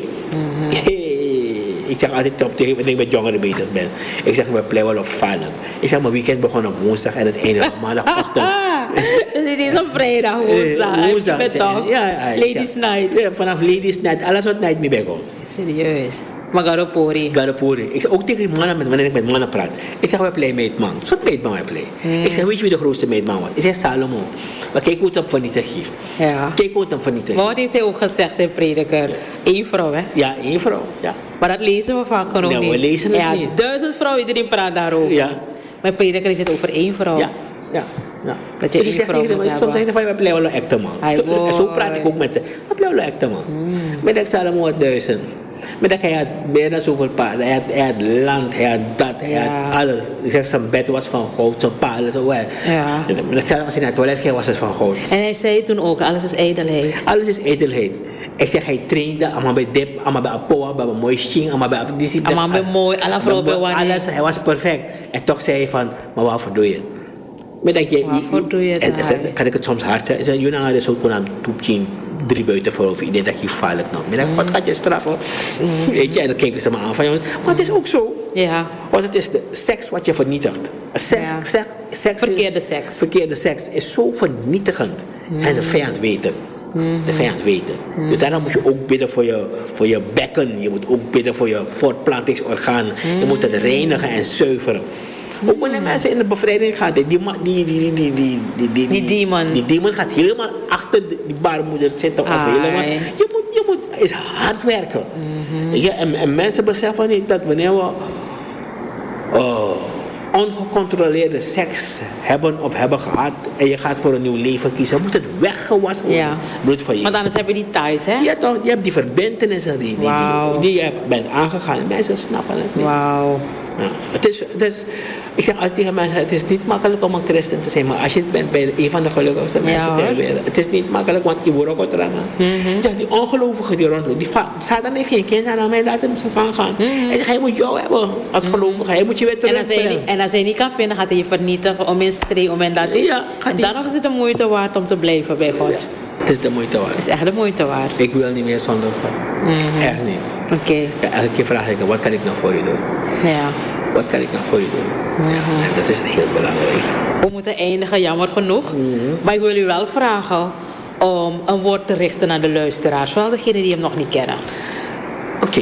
Ik zeg altijd tegen wanneer ik met jongeren bezig ben. Ik zeg, we play wel op vallen. Ik zeg, mijn weekend begon op woensdag en het einde op maandagochtend. Dus het is op vrijdag, woensdag. Met toch? Ja, Ladies Night. Ja, vanaf Ladies Night, alles wat night mee begon. Serieus. Maar Garapori. Ik zeg ook tegen mannen, wanneer ik met mannen praat. Ik zeg, we play meetman. Wat meetman wij play? Ik zeg, weet je wie de grootste meetman was? Ik zeg, Salomo. Maar kijk hoe het hem vernietigd heeft. Ja. Kijk hoe het hem vernietigd heeft. Maar wat heeft hij ook gezegd in Prediker? 1 vrouw, hè? Ja, 1 vrouw. Ja. Maar dat lezen we vaak genoeg niet. Nee, we lezen het niet. 1000 vrouwen, iedereen praat daarover. Ja. Maar Prediker heeft het over 1 vrouw. Ja. Dat je dus ik zeg tegen hem, soms zeg ik van, we blijven wel echte man. Zo praat ik ook met ze. We blijven wel echte man. Met ik Salomo had 1000. Maar dat hij had bijna zoveel paarden. Hij had land, hij had dat, hij had alles. Ik zeg, zijn bed was van goud, zijn palen, zo. Ja. Als hij naar het toilet ging, was het van goud. En hij zei toen ook, alles is ijdelheid. Alles is ijdelheid. Ik zeg, hij trainde, allemaal bij dip, allemaal bij apoa, bij een mooi ching, allemaal bij discipline. Allemaal bij mooi, alle vrouwen bij wanneer. Alles, hij was perfect. En toch zei hij van, maar waarvoor doe je het? Waarvoor doe je het? En kan ik het soms hard zeggen? Hij zei, jullie hadden zo aan toepje 3 buiten voor of ik denk dat je gevaarlijk nam. Maar wat gaat je straffen? Weet je, en dan keken ze me aan van, maar het is ook zo. Ja. Want het is de seks wat je vernietigt. Verkeerde seks is zo vernietigend. En de vijand weet het. De vijand weet het. Dus daarom moet je ook bidden voor je bekken. Je moet ook bidden voor je voortplantingsorgaan. Je moet het reinigen en zuiveren. Ook wanneer mensen in de bevrijding gaan, die demon gaat helemaal achter die baarmoeder zitten. Of helemaal, je moet is hard werken. Ja, en mensen beseffen niet dat wanneer we ongecontroleerde seks hebben of hebben gehad en je gaat voor een nieuw leven kiezen, moet het weggewassen worden. Ja. Bloed van je. Want anders heb je die thuis, hè? Ja, toch? Je hebt die verbintenissen die je bent aangegaan. En mensen snappen het niet. Wauw. Ja. Ik zeg altijd tegen mensen, het is niet makkelijk om een christen te zijn, maar als je bent bij een van de gelukkigste mensen ter wereld, het is niet makkelijk, want je wordt ook wat rangen. Zeg, die ongelovigen die rondlopen, Satan heeft geen kinderen aan mij, laat hem ze van gaan. Hij zegt, hij moet jou hebben als gelovige, hij moet je weer terugbrengen. En als hij niet kan vinden, gaat hij je vernietigen om in streek, om en dat. Ja, en dan nog is het de moeite waard om te blijven bij God. Ja, het is de moeite waard. Het is echt de moeite waard. Ik wil niet meer zonder God. Echt niet. Oké. Ja, elke keer vraag ik hem, wat kan ik nou voor je doen? Ja. Wat kan ik nou voor je doen? En dat is heel belangrijk. We moeten eindigen, jammer genoeg. Maar ik wil u wel vragen om een woord te richten aan de luisteraars. Vooral degenen die hem nog niet kennen. Oké.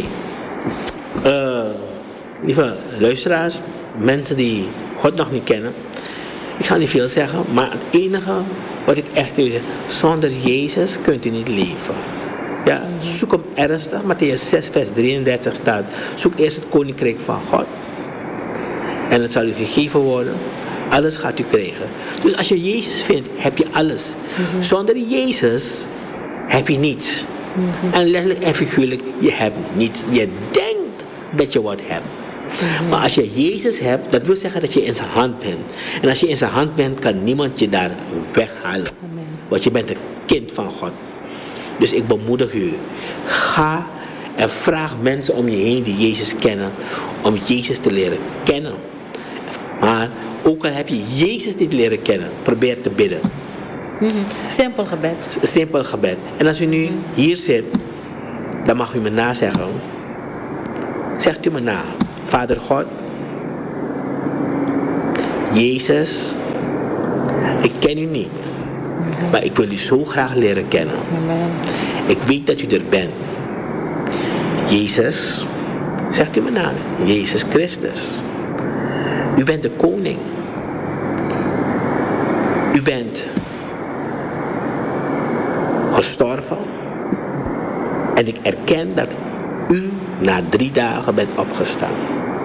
Lieve luisteraars, mensen die God nog niet kennen. Ik ga niet veel zeggen, maar het enige wat ik echt wil zeggen, zonder Jezus kunt u niet leven. Ja, zoek hem ernstig. Mattheüs 6 vers 33 staat, zoek eerst het koninkrijk van God. En het zal u gegeven worden. Alles gaat u krijgen. Dus als je Jezus vindt, heb je alles. Zonder Jezus heb je niets. En letterlijk en figuurlijk, je hebt niets. Je denkt dat je wat hebt. Maar als je Jezus hebt, dat wil zeggen dat je in zijn hand bent. En als je in zijn hand bent, kan niemand je daar weghalen. Want je bent een kind van God. Dus ik bemoedig u. Ga en vraag mensen om je heen die Jezus kennen. Om Jezus te leren kennen. Maar ook al heb je Jezus niet leren kennen, probeer te bidden. Simpel gebed. Simpel gebed. En als u nu hier zit, dan mag u me nazeggen. Zegt u me na. Vader God, Jezus Ik ken u niet. Maar ik wil u zo graag leren kennen. Amen. Ik weet dat u er bent. Jezus, zegt u mijn naam. Jezus Christus. U bent de koning. U bent gestorven. En ik erken dat u na 3 dagen bent opgestaan.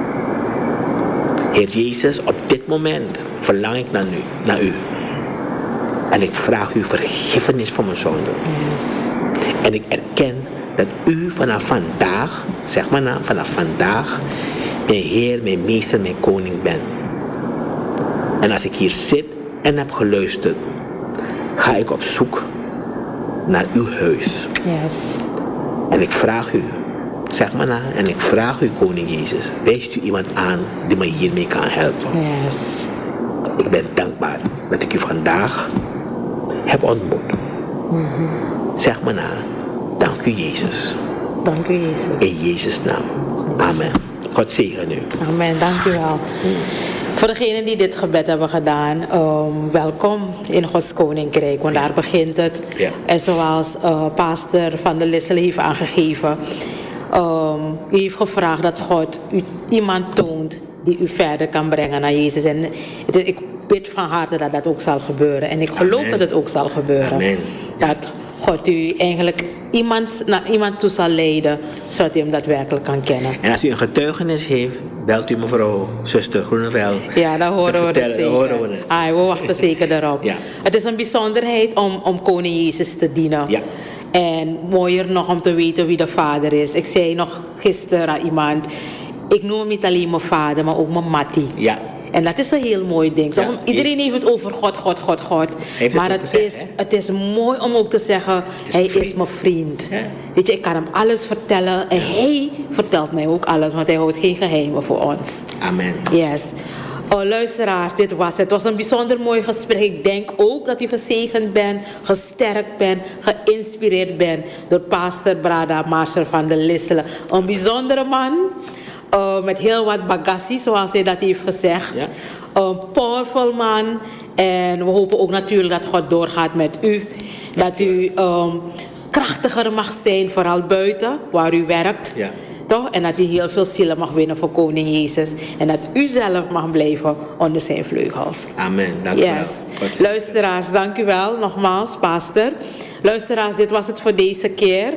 Heer Jezus, op dit moment verlang ik naar u. En ik vraag u vergiffenis voor mijn zonden. Yes. En ik erken dat u vanaf vandaag, zeg maar nou, vanaf vandaag, mijn Heer, mijn Meester, mijn Koning bent. En als ik hier zit en heb geluisterd, ga ik op zoek naar uw huis. Yes. En ik vraag u, zeg maar nou, en ik vraag u, Koning Jezus, wijst u iemand aan die me hiermee kan helpen. Yes. Ik ben dankbaar dat ik u vandaag heb ontmoet. Zeg maar nou, dank u Jezus. Dank u, Jezus. In Jezus' naam. Amen. God zegen u. Amen, dank u wel. Voor degenen die dit gebed hebben gedaan, welkom in Gods Koninkrijk, want daar begint het. Ja. En zoals pastor Van der Lisselen heeft aangegeven, u heeft gevraagd dat God u iemand toont die u verder kan brengen naar Jezus. En ik bid van harte dat dat ook zal gebeuren. En ik geloof Amen. dat het ook zal gebeuren. Amen. Dat God u eigenlijk naar iemand toe zal leiden, zodat u hem daadwerkelijk kan kennen. En als u een getuigenis heeft, belt u mevrouw, zuster Groeneveld. Ja, dan horen we het vertellen, zeker. dan horen we het. We wachten zeker erop. Ja. Het is een bijzonderheid om Koning Jezus te dienen. Ja. En mooier nog om te weten wie de Vader is. Ik zei nog gisteren aan iemand, ik noem hem niet alleen mijn vader, maar ook mijn mattie. Ja. En dat is een heel mooi ding. Ja, Iedereen heeft het over God. Heeft Maar het ook gezegd, het is mooi om ook te zeggen, hij is mijn vriend. Ja. Weet je, ik kan hem alles vertellen. En hij vertelt mij ook alles, want hij houdt geen geheimen voor ons. Amen. Yes. Luisteraars, dit was het. Het was een bijzonder mooi gesprek. Ik denk ook dat u gezegend bent, gesterkt bent, geïnspireerd bent door pastor Brada Marcel Van der Lisselen. Een bijzondere man. Met heel wat bagasie, zoals hij dat heeft gezegd. Ja. Een powerful man. En we hopen ook natuurlijk dat God doorgaat met u. Dat u krachtiger mag zijn, vooral buiten, waar u werkt. Ja. Toch? En dat u heel veel zielen mag winnen voor Koning Jezus. En dat u zelf mag blijven onder zijn vleugels. Amen. Dank u wel. Yes. God zegen. Luisteraars, dank u wel. Nogmaals, pastor. Luisteraars, dit was het voor deze keer.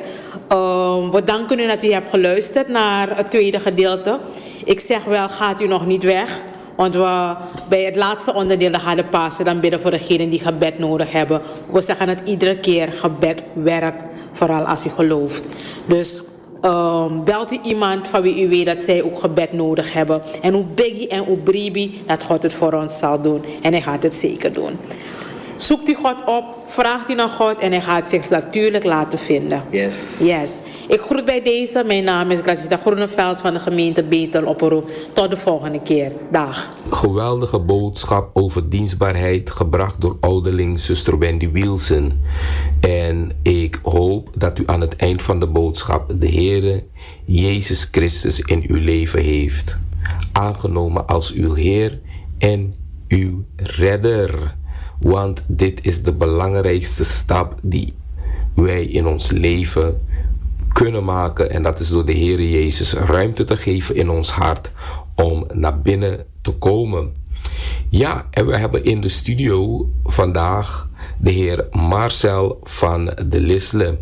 We danken u dat u hebt geluisterd naar het tweede gedeelte. Ik zeg wel, gaat u nog niet weg. Want bij het laatste onderdeel gaat de pastor dan bidden voor degenen die gebed nodig hebben. We zeggen het iedere keer, gebed werkt. Vooral als u gelooft. Dus belt u iemand van wie u weet dat zij ook gebed nodig hebben. En hoe biggie en hoe bribi dat God het voor ons zal doen. En hij gaat het zeker doen. Zoekt u God op, vraagt u naar God en hij gaat zich natuurlijk laten vinden. Yes. Yes. Ik groet bij deze. Mijn naam is Gracita Groeneveld van de gemeente Betel Opperoep. Tot de volgende keer. Dag. Geweldige boodschap over dienstbaarheid, gebracht door ouderling zuster Wendy Wilson. En ik hoop dat u aan het eind van de boodschap de Heere Jezus Christus in uw leven heeft aangenomen als uw Heer en uw Redder. Want dit is de belangrijkste stap die wij in ons leven kunnen maken. En dat is door de Heere Jezus ruimte te geven in ons hart om naar binnen te komen. Ja, en we hebben in de studio vandaag de heer Marcel Van der Lisselen.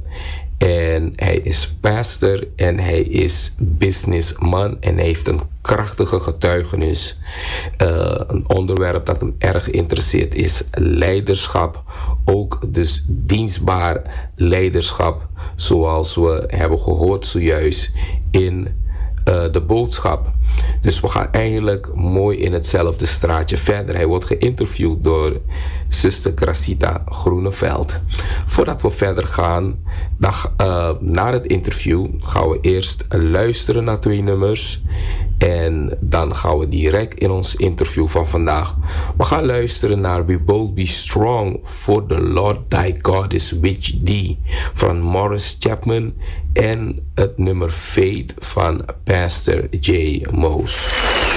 En hij is pastor en hij is businessman en hij heeft een krachtige getuigenis. Een onderwerp dat hem erg interesseert is leiderschap. Ook dus dienstbaar leiderschap, zoals we hebben gehoord zojuist in de boodschap. Dus we gaan eigenlijk mooi in hetzelfde straatje verder. Hij wordt geïnterviewd door zuster Gracita Groeneveld. Voordat we verder gaan, na het interview gaan we eerst luisteren naar 2 nummers. En dan gaan we direct in ons interview van vandaag. We gaan luisteren naar We Bold Be Strong, for the Lord Thy God is with thee van Morris Chapman. En het nummer Faith van Pastor J. Moos.